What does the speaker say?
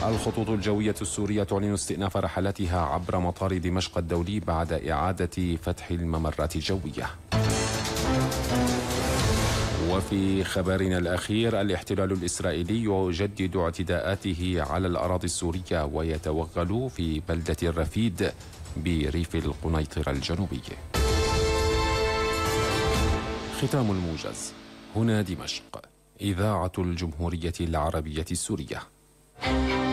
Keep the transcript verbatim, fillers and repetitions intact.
الخطوط الجوية السورية تعلن استئناف رحلاتها عبر مطار دمشق الدولي بعد إعادة فتح الممرات الجوية. وفي خبرنا الأخير، الاحتلال الإسرائيلي يجدد اعتداءاته على الأراضي السورية ويتوغل في بلدة الرفيد بريف القنيطرة الجنوبي. ختام الموجز. هنا دمشق، إذاعة الجمهورية العربية السورية.